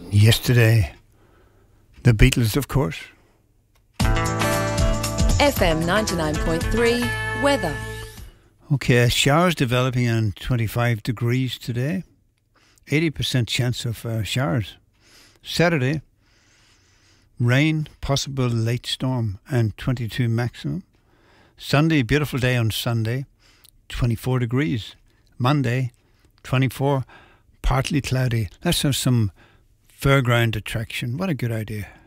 Yesterday, the Beatles, of course. FM 99.3 weather. Okay, showers developing on 25 degrees today. 80% chance of showers. Saturday, rain, possible late storm, and 22 maximum. Sunday, beautiful day on Sunday, 24 degrees. Monday, 24, partly cloudy. Let's have some fairground attraction. What a good idea.